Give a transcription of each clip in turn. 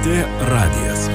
LRT radijas.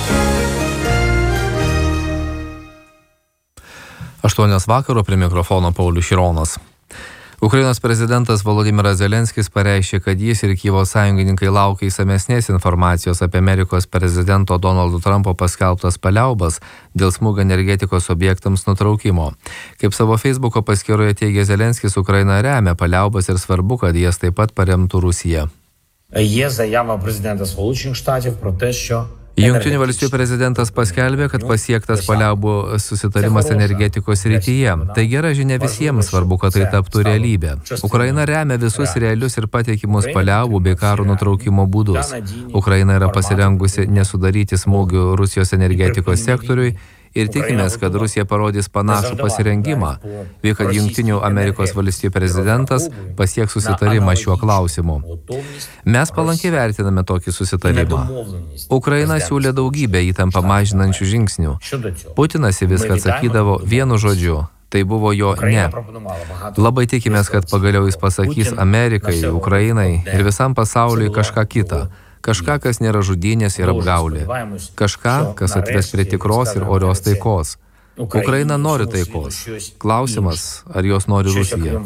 8 vakaro prie mikrofono Paulius Šironas. Ukrainos prezidentas Volodymyras Zelenskis pareiškė, kad jis ir Kijevo sąjungininkai laukia išsamesnės informacijos apie Amerikos prezidento Donaldo Trumpo paskelbtas paliaubas dėl smūgio energetikos objektams nutraukimo. Kaip savo Facebooko paskyroje teigė Zelenskis, Ukraina remia paliaubas ir svarbu, kad jas taip pat paremtų Rusija. Є заява президента Сполучених Штатів про те, що Jungtinių valstijų prezidentas paskelbė, kad pasiektas paliaubų susitarimas energetikos srityje. Tai gera žinia visiems, svarbu, kad tai taptų realybė. Ukraina remia visus realius ir patikimus paliaubų bei karo nutraukimo būdus. Ukraina yra pasirengusi nesudaryti smūgių Rusijos energetikos sektoriui ir tikimės, kad Rusija parodys panašų pasirengimą, bei kad Jungtinių Amerikos valstijų prezidentas pasieks susitarimą šiuo klausimu. Mes palankiai vertiname tokį susitarimą. Ukraina siūlė daugybę įtampą mažinančių žingsnių. Putinas į viską atsakydavo vienu žodžiu. Tai buvo jo ne. Labai tikimės, kad pagaliau jis pasakys Amerikai, Ukrainai ir visam pasauliui kažką kitą. Kažką, kas nėra žudynės ir apgaulė. Kažką, kas atves prie tikros ir orios taikos. Ukraina nori taikos. Klausimas, ar jos nori Rusija.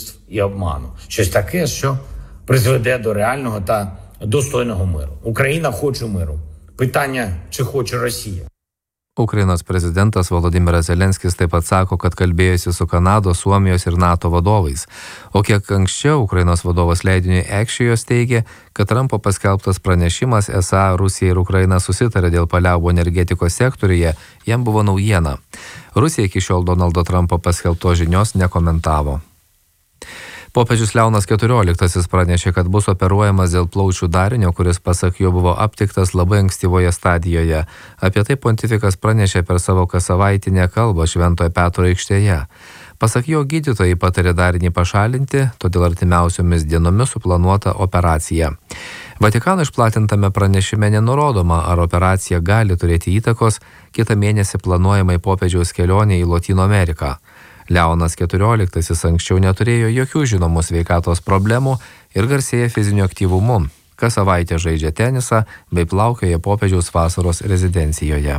Щось таке, що призведе до реального та достойного миру. Україна хоче миру. Питання, чи хоче Росія. Ukrainos prezidentas Volodymyras Zelenskis taip pat sako, kad kalbėjosi su Kanados, Suomijos ir NATO vadovais. O kiek anksčiau Ukrainos vadovas leidiniui Axios teigė, kad Trumpo paskelbtas pranešimas esą Rusija ir Ukraina susitarė dėl paliaubų energetikos sektoriuje, jam buvo naujiena. Rusija iki šiol Donaldo Trumpo paskelbtos žinios nekomentavo. Popiežius Leonas XIV pranešė, kad bus operuojamas dėl plaučių darinio, kuris pasak jo buvo aptiktas labai ankstyvoje stadijoje. Apie tai pontifikas pranešė per savo kassavaitinę kalbą Šventojo Petro aikštėje. Pasak jo, gydytojai patarė darinį pašalinti, todėl artimiausiomis dienomis suplanuota operacija. Vatikano išplatintame pranešime nenurodoma, ar operacija gali turėti įtakos kitą mėnesį planuojamai popiežiaus kelionė į Lotynų Ameriką. Leonas XIV anksčiau neturėjo jokių žinomų sveikatos problemų ir garsėja fiziniu aktyvumu. Kas savaitę žaidžia tenisą bei plaukioja popiežiaus vasaros rezidencijoje.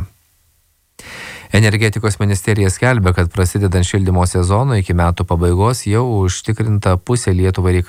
Energetikos ministerija skelbia, kad prasidedant šildymo sezonui iki metų pabaigos jau užtikrinta pusė Lietuvai reikalingų